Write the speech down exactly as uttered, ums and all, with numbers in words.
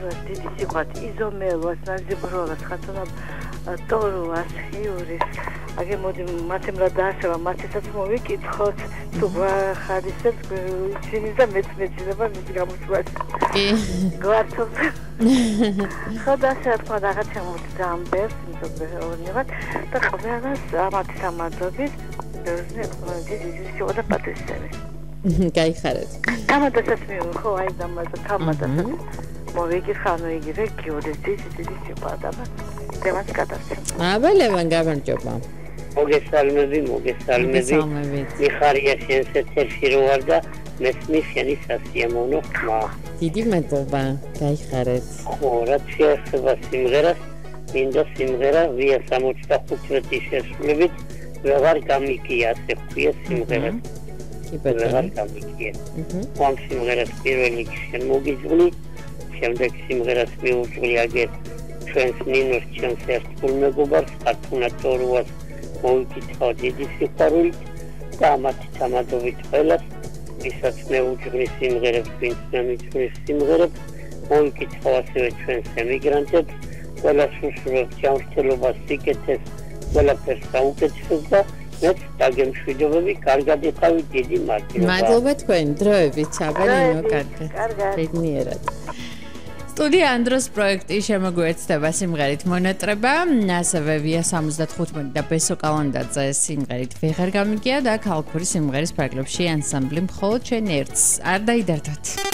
მოგესალმებით დიდი სიყვარული იზომელვას ნაზიბროვას ხათუნა ტორუას იურის აგე მოდი მათემ რა დაასება მათესაც მოვიკითხოთ თუ ხარისებს ისინი და მეც მეცდება მის გამოსვლას კი გვართობ ხო დაასება თქვა რაღაცა მოდი დამბერს მზობეორნებად და ყველას ამათი სამადობის დოზნე დიდი სიყვარული და პატრისები გაიხარეთ თამადასაც მიიღო ხო აი დამადა თამადასაც მოვიკითხანო იგივე გიორეს დიდი დიდი სიყვარული დემას გადავცემ აბა ლევან გამარჯობა მოგესალმები მოგესალმები მიხარია შენს ეთერში რო ვარ და მესმის შენი სასიამოვნო ხმა დიდი მადლობა გაიხარეთ ხო რაც შეეხება სიმღერას მინდა სიმღერა ვია სამოცდახუთი შესრულებით ვეღარ გამიგია ასე ხია სიმღერა ვეღარ გამიგია ამ სიმღერას პირველ რიგში შენ მოგიძღლი შემდეგ სიმღერას მიუძღლი აგერ ჩვენს ნინოს ჩვენს ერთგულ მეგობარს ხათუნა ტორუას მოვიკითხავ დიდი სიყვარულით და ამათი თამადობით ყველას ვისაც მეუძღვნის სიმღერებს ვინც მემიძღვნის სიმღერებს მოვიკითხავ ასევე ჩვენს ემიგრანტებს ყველას უსურვებ ჯანმრთელობას სიკეთეს ყველაფერს საუკეთესოს და მეც დაგემშვიდობები კარგად იყავით დიდი მადლობა მადლობა თქვენ დროებით აბანინო კარგად ბედნიერად სტუდია Andros პროექტი შემოგვეცდება სიმღერით მონატრება, ასევე ვია სამოცდათხუთმეტი და ბესო კალანდაძე სიმღერით ვეღარ გამიგია და ქალქური სიმღერის ფარგლებში ანსამბლი მხოლოდ შენ ერთს არ დაიდარდოთ.